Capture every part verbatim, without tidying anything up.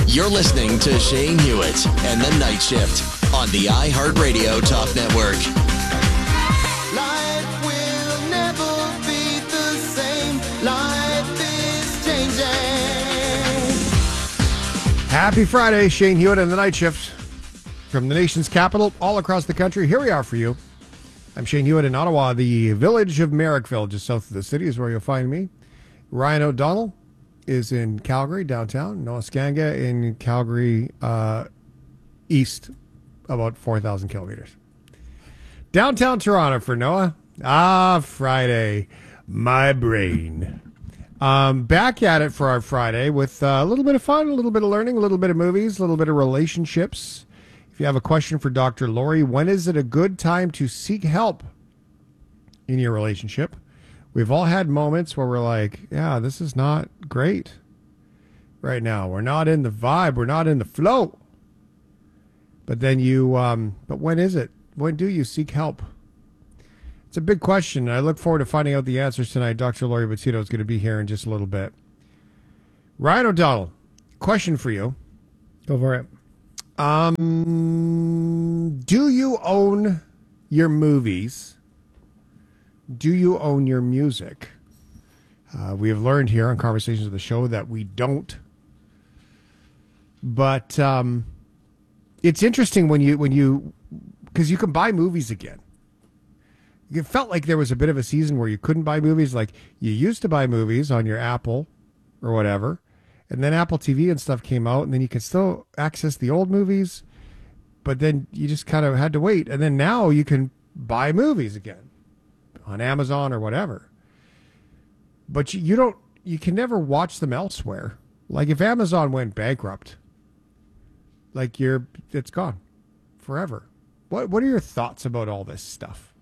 You're listening to Shane Hewitt and the Night Shift on the iHeartRadio Talk Network. Life will never be the same. Life is changing. Happy Friday, Shane Hewitt and the Night Shift. From the nation's capital, all across the country, here we are for you. I'm Shane Hewitt in Ottawa. The village of Merrickville, just south of the city, is where you'll find me. Ryan O'Donnell is in Calgary, downtown. Noah Skanga in Calgary, uh, east, about four thousand kilometers. Downtown Toronto for Noah. Ah, Friday. My brain. Um, back at it for our Friday with uh, a little bit of fun, a little bit of learning, a little bit of movies, a little bit of relationships. If you have a question for Doctor Lori, when is it a good time to seek help in your relationship? We've all had moments where we're like, yeah, this is not great right now. We're not in the vibe. We're not in the flow. But then you, um, but when is it? When do you seek help? It's a big question. I look forward to finding out the answers tonight. Doctor Lori Battito is going to be here in just a little bit. Ryan O'Donnell, question for you. Go for it. Um, do you own your movies? Do you own your music? Uh, we have learned here on Conversations of the Show that we don't. But um, it's interesting when you, when you, because you can buy movies again. It felt like there was a bit of a season where you couldn't buy movies. Like you used to buy movies on your Apple or whatever. And then Apple T V and stuff came out, and then you could still access the old movies. But then you just kind of had to wait. And then now you can buy movies again on Amazon or whatever. But you, you don't, you can never watch them elsewhere. Like if Amazon went bankrupt, like you're, it's gone forever. What What are your thoughts about all this stuff?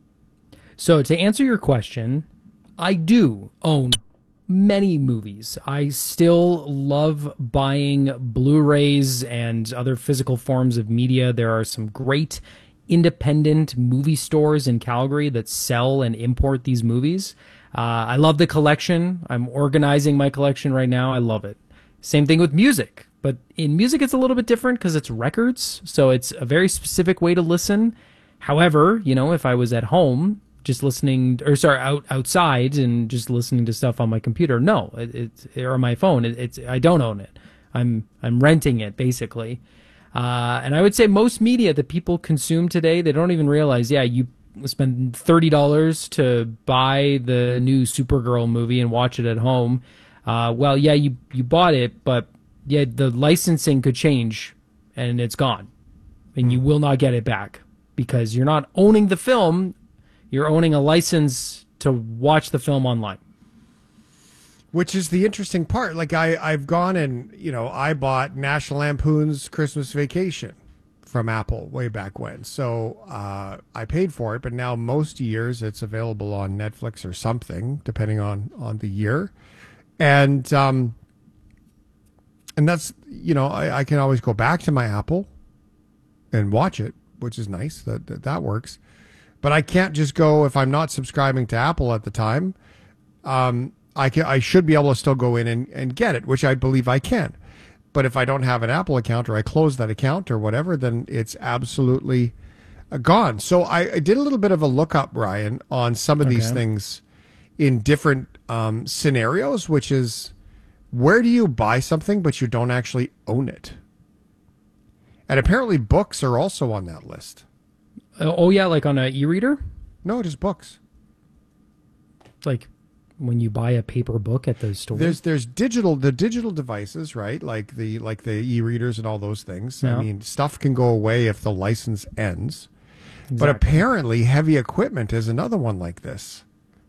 So to answer your question, I do own many movies. I still love buying Blu-rays and other physical forms of media. There are some great independent movie stores in Calgary that sell and import these movies. Uh, I love the collection. I'm organizing my collection right now. I love it. Same thing with music. But in music, it's a little bit different because it's records. So it's a very specific way to listen. However, you know, if I was at home just listening, or sorry, out outside and just listening to stuff on my computer, no, it, it's or my phone, it, it's I don't own it. I'm I'm renting it basically. Uh, and I would say most media that people consume today, they don't even realize, yeah, you spend thirty dollars to buy the new Supergirl movie and watch it at home. Uh, well, yeah, you, you bought it, but yeah, the licensing could change and it's gone. And you will not get it back because you're not owning the film, you're owning a license to watch the film online. Which is the interesting part. Like I, I've gone and, you know, I bought National Lampoon's Christmas Vacation from Apple way back when. So uh, I paid for it, but now most years it's available on Netflix or something, depending on, on the year. And um, and that's, you know, I, I can always go back to my Apple and watch it, which is nice. That, that that works. But I can't just go, if I'm not subscribing to Apple at the time, um, I can, I should be able to still go in and, and get it, which I believe I can. But if I don't have an Apple account or I close that account or whatever, then it's absolutely uh, gone. So I, I did a little bit of a lookup, Ryan, on some of Okay. these things in different um, scenarios, which is where do you buy something but you don't actually own it? And apparently books are also on that list. Uh, oh yeah, like on an e-reader? No, just books. Like when you buy a paper book at those stores? There's there's digital the digital devices, right? Like the like the e-readers and all those things. Yeah. I mean, stuff can go away if the license ends. But Exactly. apparently heavy equipment is another one like this.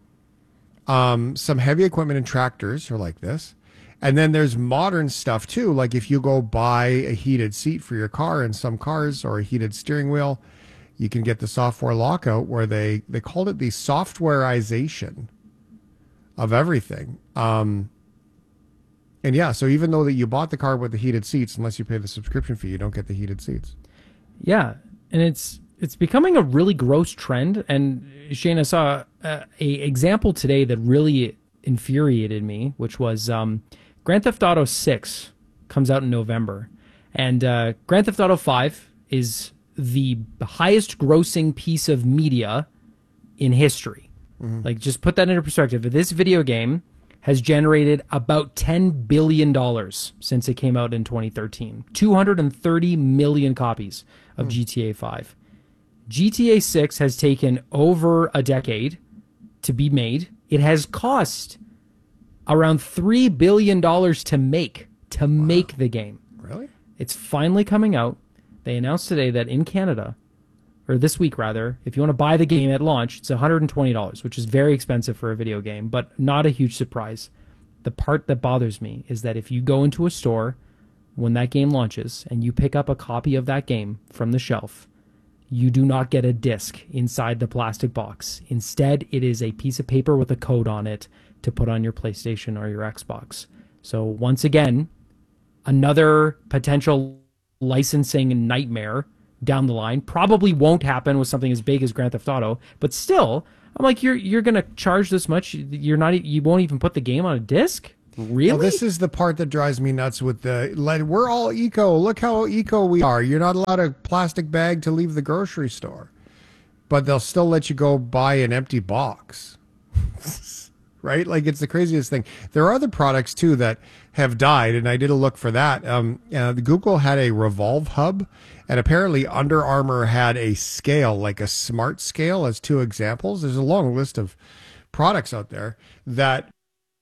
Um, some heavy equipment and tractors are like this. And then there's modern stuff too. Like if you go buy a heated seat for your car in some cars or a heated steering wheel, you can get the software lockout where they, they called it the softwareization of everything. Um, and yeah, so even though that you bought the car with the heated seats, unless you pay the subscription fee, you don't get the heated seats. Yeah, and it's it's becoming a really gross trend. And Shane, I saw a, a example today that really infuriated me, which was um, Grand Theft Auto six comes out in November. And uh, Grand Theft Auto five is the highest grossing piece of media in history. Mm-hmm. Like, just put that into perspective. This video game has generated about ten billion dollars since it came out in twenty thirteen. two hundred thirty million copies of mm. G T A five. G T A six has taken over a decade to be made. It has cost around three billion dollars to make, to wow. make the game. Really? It's finally coming out. They announced today that in Canada, or this week rather, if you want to buy the game at launch, it's one hundred twenty dollars, which is very expensive for a video game, but not a huge surprise. The part that bothers me is that if you go into a store when that game launches and you pick up a copy of that game from the shelf, you do not get a disc inside the plastic box. Instead, it is a piece of paper with a code on it to put on your PlayStation or your Xbox. So once again, another potential licensing nightmare down the line. Probably won't happen with something as big as Grand Theft Auto, but still, I'm like, you're you're gonna charge this much? You're not. You won't even put the game on a disc? Really? Well, this is the part that drives me nuts with the, like, we're all eco. Look how eco we are. You're not allowed a plastic bag to leave the grocery store, but they'll still let you go buy an empty box. Right? Like, it's the craziest thing. There are other products too that have died, and I did a look for that. Um, uh, Google had a Revolve hub, and apparently Under Armour had a scale, like a smart scale, as two examples. There's a long list of products out there that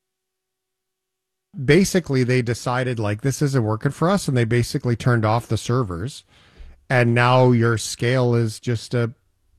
basically they decided, like, this isn't working for us, and they basically turned off the servers, and now your scale is just a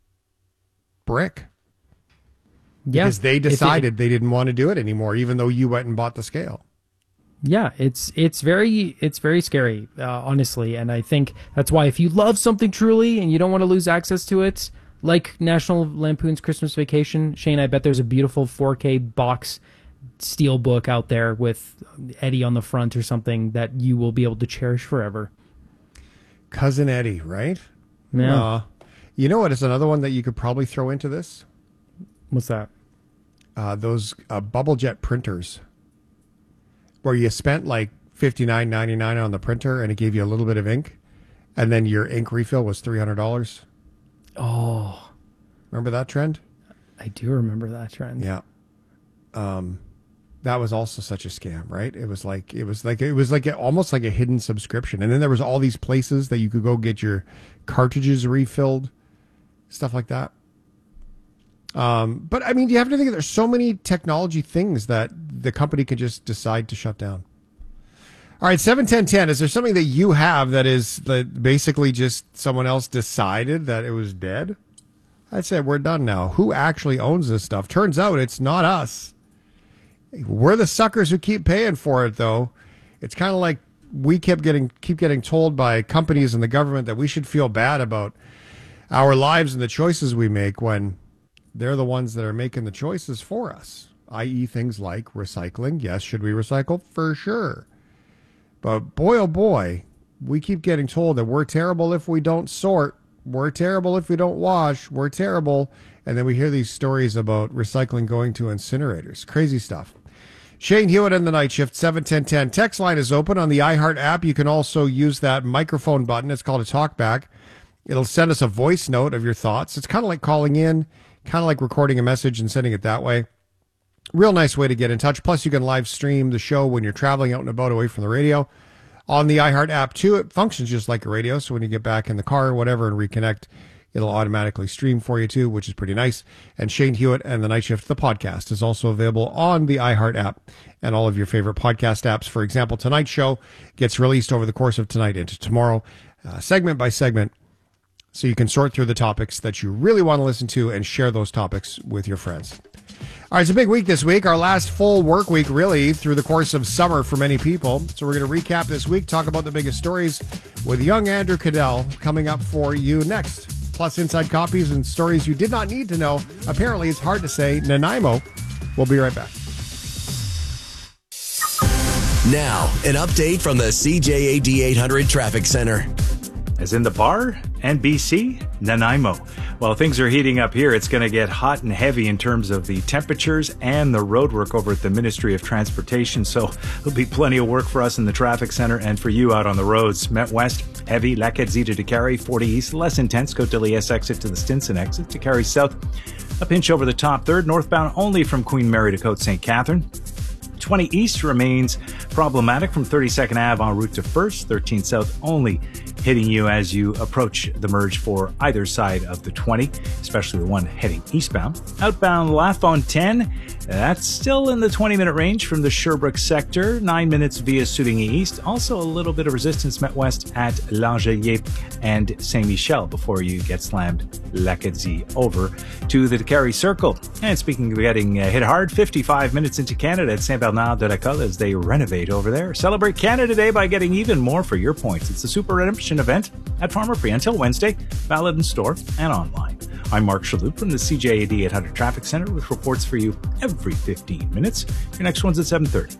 brick. Yeah, because they decided it, they didn't want to do it anymore, even though you went and bought the scale. Yeah, it's it's very it's very scary, uh, honestly, and I think that's why if you love something truly and you don't want to lose access to it, like National Lampoon's Christmas Vacation, Shane, I bet there's a beautiful four K box steel book out there with Eddie on the front or something that you will be able to cherish forever. Cousin Eddie, right? Yeah. Uh, you know what is another one that you could probably throw into this? What's that? Uh, those uh, bubble jet printers, where you spent like fifty-nine ninety-nine on the printer and it gave you a little bit of ink, and then your ink refill was three hundred dollars. Oh, remember that trend? I do remember that trend. Yeah. Um, that was also such a scam, right? It was like it was like it was like a, almost like a hidden subscription, and then there was all these places that you could go get your cartridges refilled, stuff like that. Um, but I mean, you have to think that there's so many technology things that the company could just decide to shut down. All right, seven ten ten. Is there something that you have that is that basically just someone else decided that it was dead? I'd say we're done now. Who actually owns this stuff? Turns out it's not us. We're the suckers who keep paying for it, though. It's kind of like we kept getting keep getting told by companies and the government that we should feel bad about our lives and the choices we make when they're the ones that are making the choices for us, that is things like recycling. Yes, should we recycle? For sure. But boy, oh boy, we keep getting told that we're terrible if we don't sort. We're terrible if we don't wash. We're terrible. And then we hear these stories about recycling going to incinerators. Crazy stuff. Shane Hewitt in the Night Shift, seven ten ten. Text line is open on the iHeart app. You can also use that microphone button. It's called a talkback. It'll send us a voice note of your thoughts. It's kind of like calling in. Kind of like recording a message and sending it that way. Real nice way to get in touch. Plus, you can live stream the show when you're traveling out and about away from the radio. On the iHeart app, too, it functions just like a radio. So when you get back in the car or whatever and reconnect, it'll automatically stream for you, too, which is pretty nice. And Shane Hewitt and the Night Shift, the podcast, is also available on the iHeart app and all of your favorite podcast apps. For example, tonight's show gets released over the course of tonight into tomorrow, uh, segment by segment. So you can sort through the topics that you really want to listen to and share those topics with your friends. All right, it's a big week this week. Our last full work week, really, through the course of summer for many people. So we're going to recap this week, talk about the biggest stories with young Andrew Cadell coming up for you next. Plus inside copies and stories you did not need to know. Apparently, it's hard to say. Nanaimo. We'll be right back. Now, an update from the C J A D eight hundred Traffic Center. as in the bar, and B C, Nanaimo. While things are heating up here, it's going to get hot and heavy in terms of the temperatures and the road work over at the Ministry of Transportation. So there'll be plenty of work for us in the traffic center and for you out on the roads. Met West, heavy, Lacadie to Décarie, forty East, less intense, Côte-de-Liesse exit to the Stinson exit, Décarie South, a pinch over the top third, northbound only from Queen Mary to Côte Saint Catherine. twenty East remains problematic from thirty-second Avenue en route to First, thirteen South only hitting you as you approach the merge for either side of the twenty, especially the one heading eastbound. Outbound La Fontaine, that's still in the twenty-minute range from the Sherbrooke sector, nine minutes via Souligny East. Also a little bit of resistance met west at L'Angelier and Saint-Michel before you get slammed Lacadie over to the Décarie Circle. And speaking of getting uh, hit hard, fifty-five minutes into Canada at Saint-Bernard de la Colle as they renovate over there. Celebrate Canada Day by getting even more for your points. It's the Super Redemption event at Farmer Free until Wednesday, valid in store and online. I'm Mark Shalhoub from the C J A D eight hundred Traffic Center with reports for you every fifteen minutes. Your next one's at seven thirty.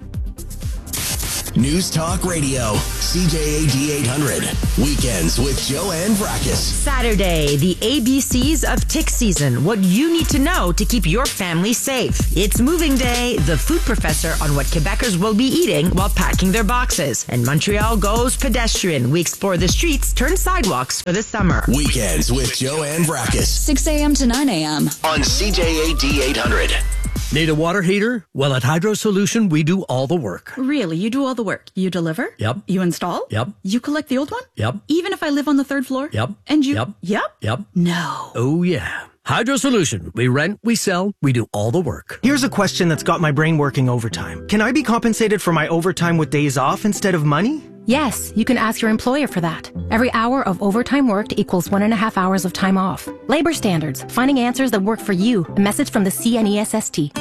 News Talk Radio, C J A D eight hundred. Weekends with Joanne Vrackus. Saturday, the A B Cs of tick season. What you need to know to keep your family safe. It's moving day, the food professor on what Quebecers will be eating while packing their boxes. And Montreal goes pedestrian. We explore the streets, turn sidewalks for the summer. Weekends with Joanne Vrackus. six a.m. to nine a.m. on C J A D eight hundred. Need a water heater? Well, at Hydro Solution, we do all the work. Really? You do all the work? You deliver? Yep. You install? Yep. You collect the old one? Yep. Even if I live on the third floor? Yep. And you? Yep. Yep. Yep. No. Oh, yeah. Hydro Solution. We rent, we sell, we do all the work. Here's a question that's got my brain working overtime. Can I be compensated for my overtime with days off instead of money? Yes, you can ask your employer for that. Every hour of overtime worked equals one and a half hours of time off. Labor standards, finding answers that work for you. A message from the C N E S S T.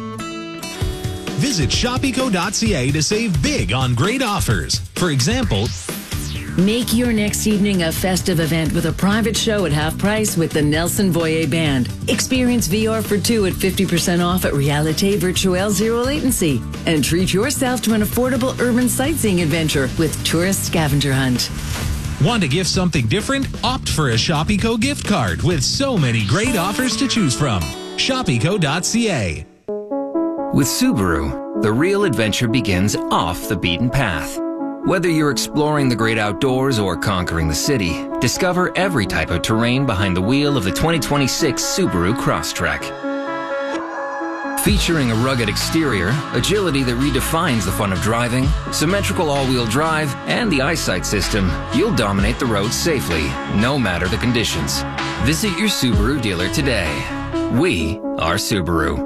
Visit shop eco dot c a to save big on great offers. For example, make your next evening a festive event with a private show at half price with the Nelson Voyer Band. Experience V R for two at fifty percent off at Realite Virtuelle Zero Latency. And treat yourself to an affordable urban sightseeing adventure with Tourist Scavenger Hunt. Want to gift something different? Opt for a Shop Eco gift card with so many great offers to choose from. shop eco dot c a. With Subaru, the real adventure begins off the beaten path. Whether you're exploring the great outdoors or conquering the city, discover every type of terrain behind the wheel of the twenty twenty-six Subaru Crosstrek. Featuring a rugged exterior, agility that redefines the fun of driving, symmetrical all-wheel drive, and the eyesight system, you'll dominate the roads safely, no matter the conditions. Visit your Subaru dealer today. We are Subaru.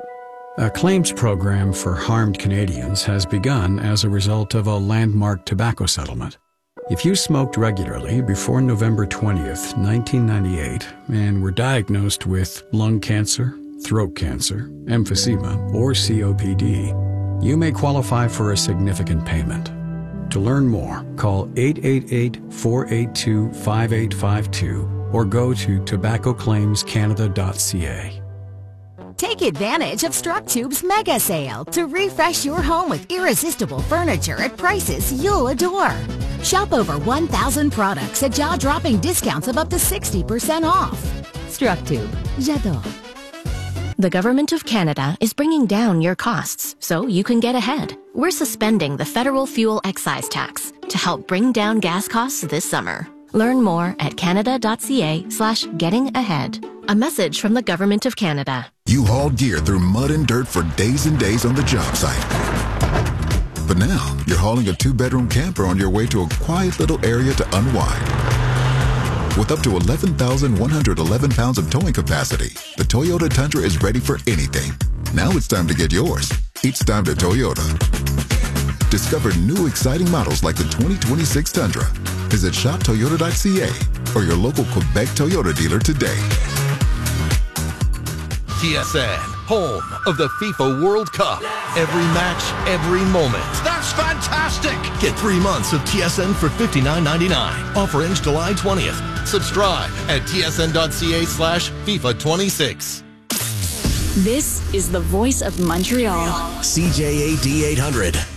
A claims program for harmed Canadians has begun as a result of a landmark tobacco settlement. If you smoked regularly before November twentieth, nineteen ninety-eight, and were diagnosed with lung cancer, throat cancer, emphysema, or C O P D, you may qualify for a significant payment. To learn more, call eight eight eight, four eight two, five eight five two or go to tobacco claims canada dot c a. Take advantage of StruckTube's mega sale to refresh your home with irresistible furniture at prices you'll adore. Shop over one thousand products at jaw-dropping discounts of up to sixty percent off. StruckTube. J'adore. The Government of Canada is bringing down your costs so you can get ahead. We're suspending the federal fuel excise tax to help bring down gas costs this summer. Learn more at canada dot c a slash getting ahead. A message from the Government of Canada. You hauled gear through mud and dirt for days and days on the job site. But now, you're hauling a two-bedroom camper on your way to a quiet little area to unwind. With up to eleven thousand one hundred eleven pounds of towing capacity, the Toyota Tundra is ready for anything. Now it's time to get yours. It's time to Toyota. Discover new exciting models like the twenty twenty-six Tundra. Visit shop toyota dot c a or your local Quebec Toyota dealer today. T S N, home of the FIFA World Cup. Every match, every moment. That's fantastic! Get three months of T S N for fifty-nine ninety-nine. Offer ends July twentieth. Subscribe at t s n dot c a slash FIFA twenty-six. This is the voice of Montreal. C J A D eight hundred.